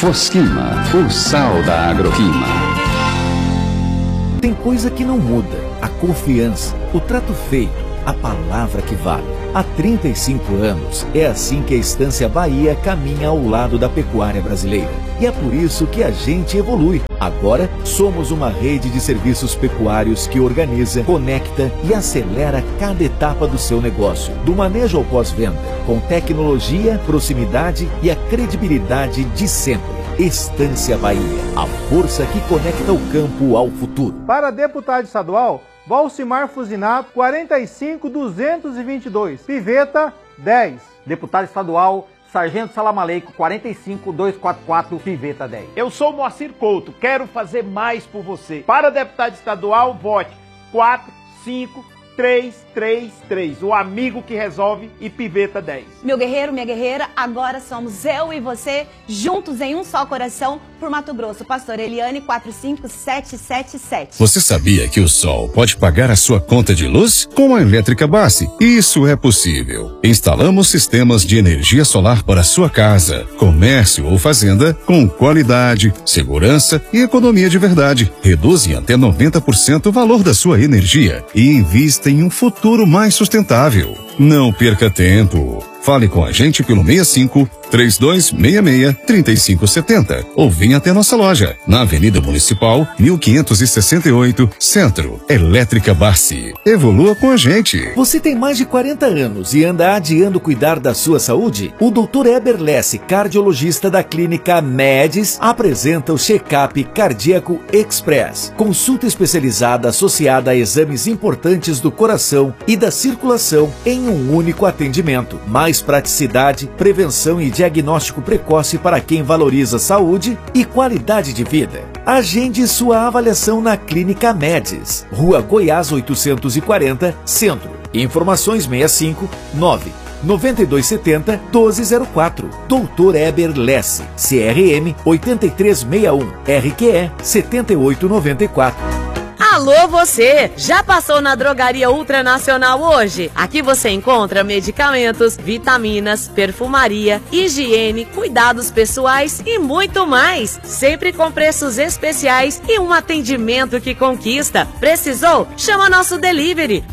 Fosquima, o sal da Agroquima. Tem coisa que não muda: a confiança, o trato feito, a palavra que vale. Há 35 anos, é assim que a Estância Bahia caminha ao lado da pecuária brasileira. E é por isso que a gente evolui. Agora, somos uma rede de serviços pecuários que organiza, conecta e acelera cada etapa do seu negócio, do manejo ao pós-venda, com tecnologia, proximidade e a credibilidade de sempre. Estância Bahia, a força que conecta o campo ao futuro. Para deputado estadual, Valcimar Fusinato, 45222, Piveta, 10. Deputado estadual, Sargento Salamaleico, 45244, Piveta, 10. Eu sou Moacir Couto, quero fazer mais por você. Para deputado estadual, vote 45333, o amigo que resolve, e Piveta 10. Meu guerreiro, minha guerreira, agora somos eu e você, juntos em um só coração, por Mato Grosso. Pastor Eliane, 45777. Você sabia que o Sol pode pagar a sua conta de luz? Com a Elétrica Bassi, isso é possível. Instalamos sistemas de energia solar para sua casa, comércio ou fazenda, com qualidade, segurança e economia de verdade. Reduzem até 90% o valor da sua energia e invista em um futuro mais sustentável. Não perca tempo. Fale com a gente pelo 65-3266-3570 ou venha até nossa loja, na Avenida Municipal, 1568, Centro. Elétrica Bassi. Evolua com a gente. Você tem mais de 40 anos e anda adiando cuidar da sua saúde? O Dr. Eber Lesse, cardiologista da clínica Medis, apresenta o Check-up Cardíaco Express. Consulta especializada associada a exames importantes do coração e da circulação em um único atendimento. Mais praticidade, prevenção e diagnóstico precoce para quem valoriza saúde e qualidade de vida. Agende sua avaliação na Clínica Medis, Rua Goiás 840, Centro. Informações 65 9 9270 1204. Dr. Eber Lesse, CRM 8361, RQE 7894. Alô você, já passou na Drogaria Ultranacional hoje? Aqui você encontra medicamentos, vitaminas, perfumaria, higiene, cuidados pessoais e muito mais. Sempre com preços especiais e um atendimento que conquista. Precisou? Chama nosso delivery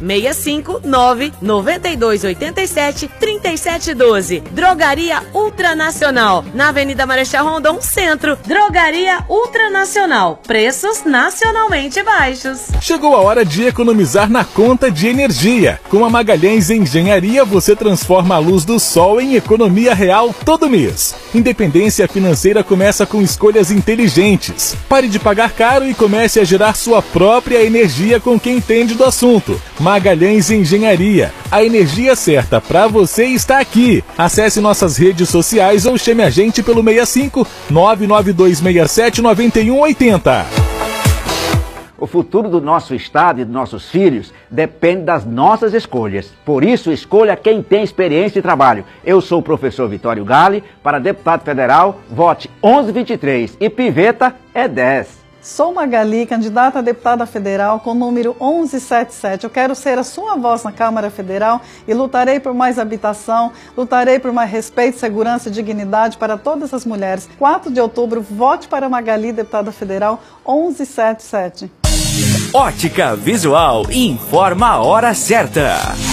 659-9287-3712. Drogaria Ultranacional, na Avenida Marechal Rondon, Centro. Drogaria Ultranacional, preços nacionalmente baixos. Chegou a hora de economizar na conta de energia. Com a Magalhães Engenharia, você transforma a luz do sol em economia real todo mês. Independência financeira começa com escolhas inteligentes. Pare de pagar caro e comece a gerar sua própria energia com quem entende do assunto. Magalhães Engenharia. A energia certa para você está aqui. Acesse nossas redes sociais ou chame a gente pelo 65 99267 9180. O futuro do nosso estado e dos nossos filhos depende das nossas escolhas. Por isso, escolha quem tem experiência e trabalho. Eu sou o professor Vitório Gale. Para deputado federal, vote 1123 e Piveta é 10. Sou Magali, candidata a deputada federal com o número 1177. Eu quero ser a sua voz na Câmara Federal e lutarei por mais habitação, lutarei por mais respeito, segurança e dignidade para todas as mulheres. 4 de outubro, vote para Magali, deputada federal 1177. Ótica Visual informa a hora certa.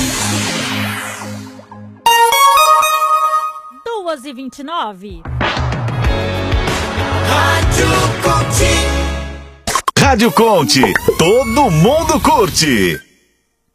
2h29. Rádio Conte. Rádio Conte. Todo mundo curte.